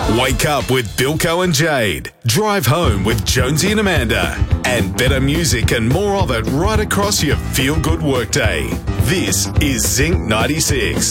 Wake up with Bilko and Jade. Drive home with Jonesy and Amanda. And better music and more of it right across your feel-good workday. This is Zinc 96.